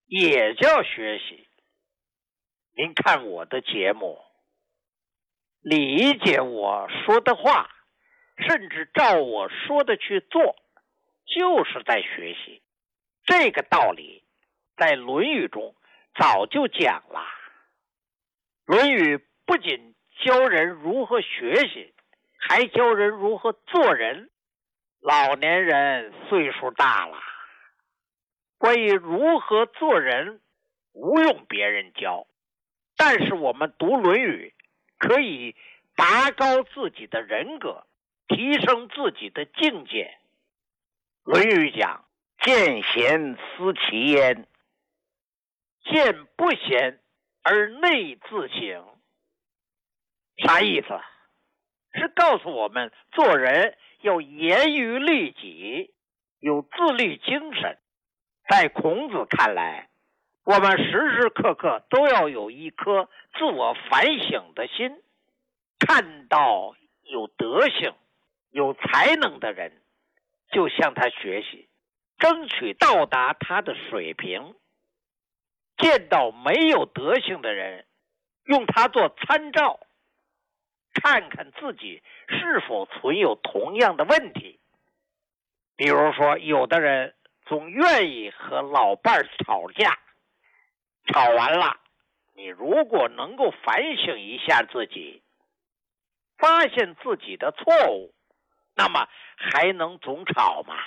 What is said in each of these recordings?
也叫学习。您看我的节目，理解我说的话，甚至照我说的去做，就是在学习。这个道理在《论语》中早就讲了。《论语》不仅教人如何学习，还教人如何做人。老年人岁数大了，关于如何做人不用别人教，但是我们读《论语》可以拔高自己的人格，提升自己的境界。《论语》讲见贤思齐焉，见不贤而内自省。啥意思？是告诉我们做人要严于律己，有自律精神。在孔子看来，我们时时刻刻都要有一颗自我反省的心，看到有德行有才能的人，就向他学习，争取到达他的水平。见到没有德行的人，用他做参照，看看自己是否存有同样的问题。比如说，有的人总愿意和老伴吵架，吵完了，你如果能够反省一下自己，发现自己的错误，那么还能总吵吗？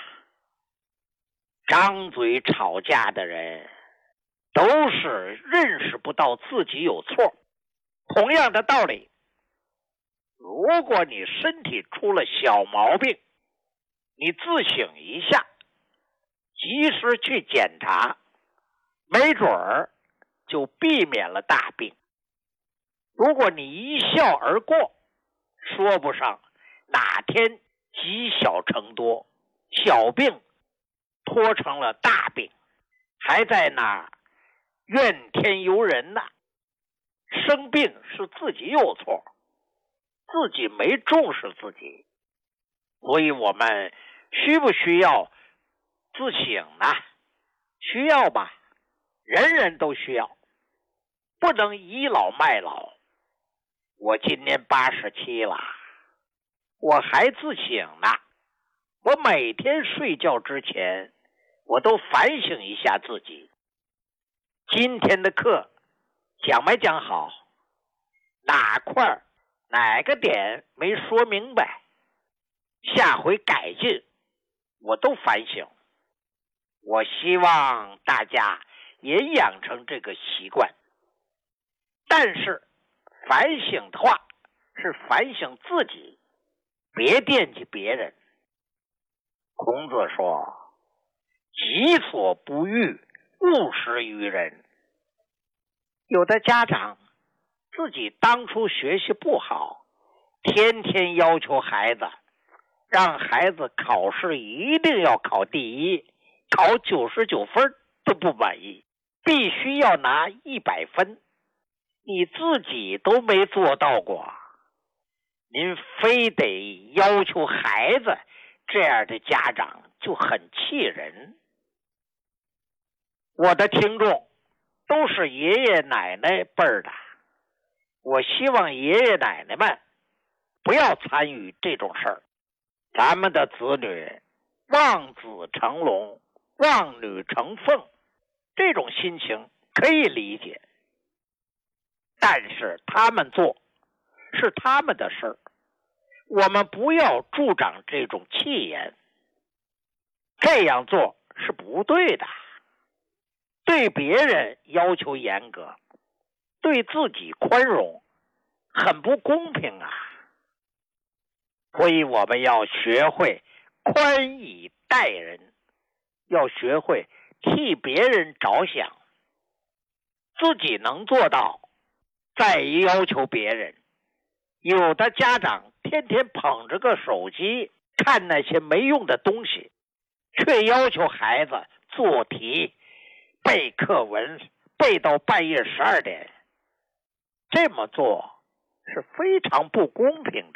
张嘴吵架的人都是认识不到自己有错。同样的道理，如果你身体出了小毛病，你自省一下，及时去检查，没准儿就避免了大病。如果你一笑而过，说不上哪天积小成多，小病拖成了大病，还在那儿怨天尤人呢。生病是自己有错，自己没重视自己。所以我们需不需要自省呢？需要吧，人人都需要，不能倚老卖老。我今年87了，我还自省呢。我每天睡觉之前，我都反省一下自己。今天的课讲没讲好？哪块哪个点没说明白？下回改进，我都反省。我希望大家也养成这个习惯。但是反省的话，是反省自己，别惦记别人。孔子说：己所不欲，勿施于人。有的家长自己当初学习不好，天天要求孩子，让孩子考试一定要考第一，考99分都不满意，必须要拿100分。你自己都没做到过，您非得要求孩子，这样的家长就很气人。我的听众都是爷爷奶奶辈儿的，我希望爷爷奶奶们不要参与这种事儿。咱们的子女望子成龙，望女成凤，这种心情可以理解，但是他们做是他们的事儿，我们不要助长这种气焰，这样做是不对的。对别人要求严格，对自己宽容，很不公平啊。所以我们要学会宽以待人，要学会替别人着想，自己能做到再要求别人。有的家长天天捧着个手机看那些没用的东西，却要求孩子做题背课文，背到半夜12点，这么做是非常不公平的。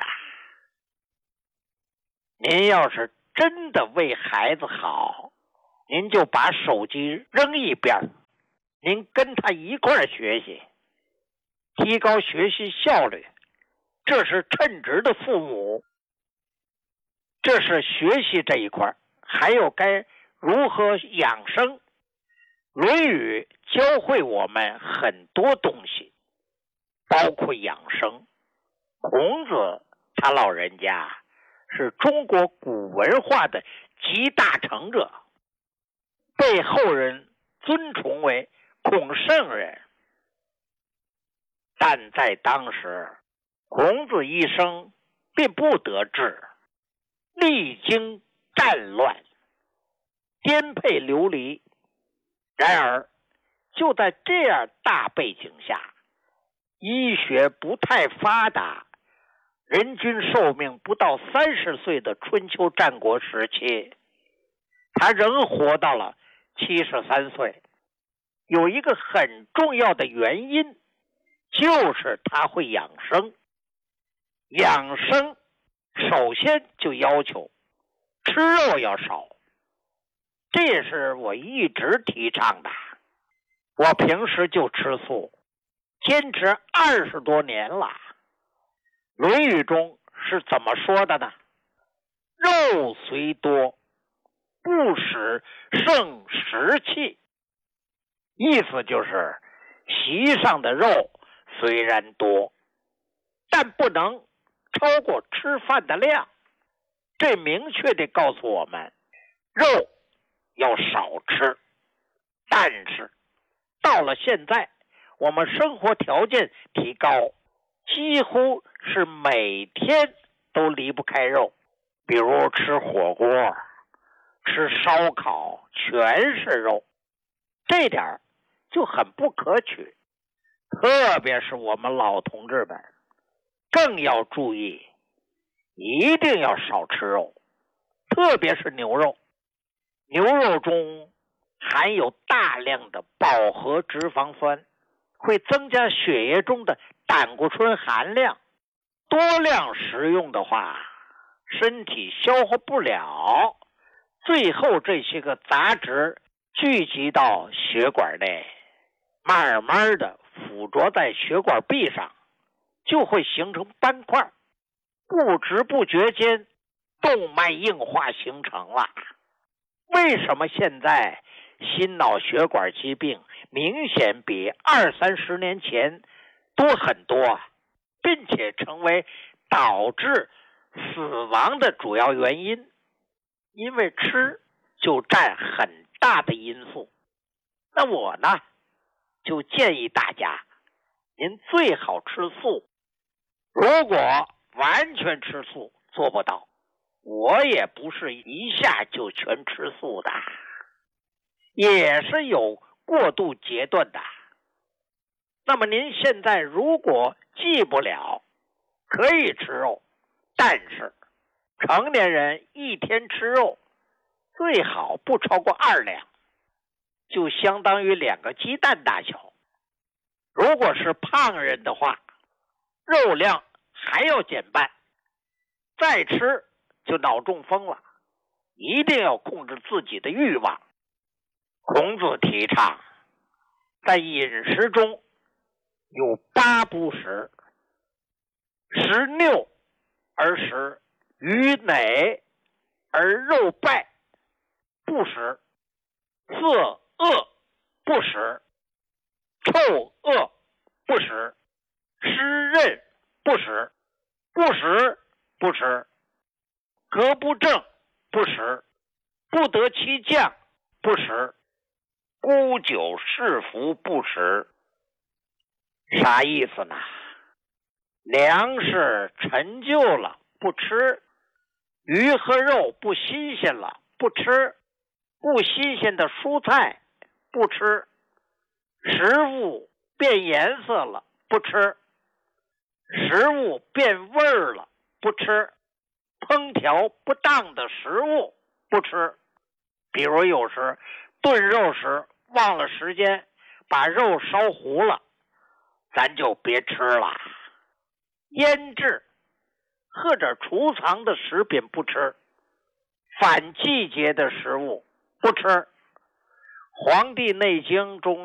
您要是真的为孩子好，您就把手机扔一边， 您跟他一块儿学习，提高学习效率，这是称职的父母。这是学习这一块，还有该如何养生。《论语》教会我们很多东西，包括养生。孔子他老人家是中国古文化的集大成者，被后人尊崇为孔圣人。但在当时，孔子一生并不得志，历经战乱，颠沛流离。然而，就在这样大背景下，医学不太发达，人均寿命不到30岁的春秋战国时期，他仍活到了73岁。有一个很重要的原因，就是他会养生。养生首先就要求吃肉要少，这也是我一直提倡的。我平时就吃素，坚持20多年了。《论语》中是怎么说的呢？肉虽多，不使胜食气。意思就是席上的肉虽然多，但不能超过吃饭的量。这明确地告诉我们，肉要少吃。但是到了现在，我们生活条件提高，几乎是每天都离不开肉，比如吃火锅、吃烧烤，全是肉，这点就很不可取。特别是我们老同志们更要注意，一定要少吃肉，特别是牛肉。牛肉中含有大量的饱和脂肪酸，会增加血液中的胆固醇含量。多量食用的话，身体消化不了，最后这些个杂质聚集到血管内，慢慢的附着在血管壁上，就会形成斑块，不知不觉间动脉硬化形成了。为什么现在心脑血管疾病明显比20-30年前多很多，并且成为导致死亡的主要原因？因为吃就占很大的因素。那我呢，就建议大家，您最好吃素。如果完全吃素做不到，我也不是一下就全吃素的，也是有过渡阶段的。那么您现在如果忌不了，可以吃肉，但是成年人一天吃肉最好不超过2两，就相当于2个鸡蛋大小。如果是胖人的话，肉量还要减半，再吃就脑中风了。一定要控制自己的欲望。孔子提倡在饮食中有8不食：食拗而食鱼馁而肉败不食，色恶不食，臭恶不食，湿润不食，不食不食，格不正不食，不得其将不食，沽酒侍服不食。啥意思呢？粮食陈旧了不吃，鱼和肉不新鲜了不吃，不新鲜的蔬菜不吃，食物变颜色了不吃，食物变味儿了不吃，烹调不当的食物不吃。比如有时炖肉时忘了时间，把肉烧糊了，咱就别吃了。腌制或者储藏的食品不吃，反季节的食物不吃。《黄帝内经》中